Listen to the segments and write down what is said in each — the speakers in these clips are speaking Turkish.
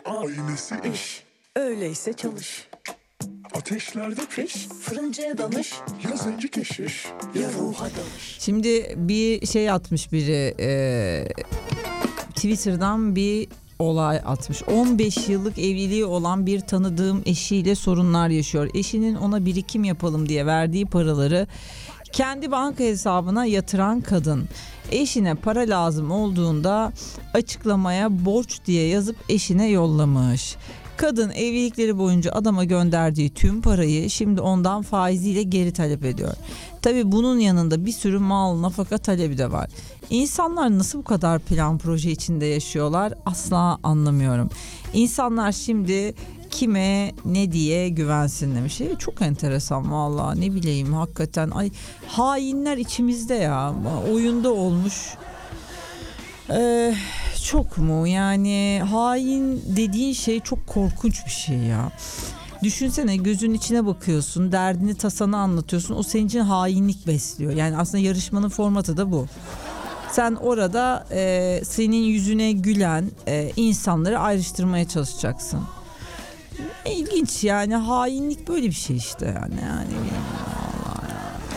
Ailesi iş. Öyleyse çalış. Ateşlerde piş. Fırıncıya danış. Yazıcı keşiş. Ya ruha dalış. Şimdi bir şey atmış biri Twitter'dan bir olay atmış. 15 yıllık evliliği olan bir tanıdığım eşiyle sorunlar yaşıyor. Eşinin ona birikim yapalım diye verdiği paraları kendi banka hesabına yatıran kadın eşine para lazım olduğunda açıklamaya borç diye yazıp eşine yollamış. Kadın evlilikleri boyunca adama gönderdiği tüm parayı şimdi ondan faiziyle geri talep ediyor. Tabii bunun yanında bir sürü mal, nafaka talebi de var. İnsanlar nasıl bu kadar plan proje içinde yaşıyorlar asla anlamıyorum. İnsanlar şimdi kime ne diye güvensin demiş. Çok enteresan vallahi, ne bileyim hakikaten. Ay, hainler içimizde ya, oyunda olmuş. Çok mu yani, hain dediğin şey çok korkunç bir şey ya. Düşünsene, gözün içine bakıyorsun, derdini tasanı anlatıyorsun, o senin için hainlik besliyor. Yani aslında yarışmanın formatı da bu. Sen orada senin yüzüne gülen insanları ayrıştırmaya çalışacaksın. İlginç yani, hainlik böyle bir şey işte yani vallahi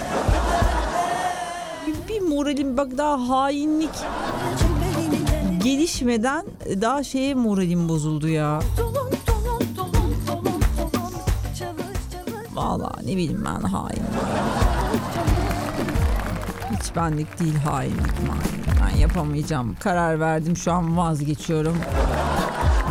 ya. Bir moralim, bak daha hainlik gelişmeden daha şeye moralim bozuldu ya. Vallahi ne bileyim ben, hain. Hiç benlik değil hainlik. Ben yapamayacağım. Karar verdim, şu an vazgeçiyorum.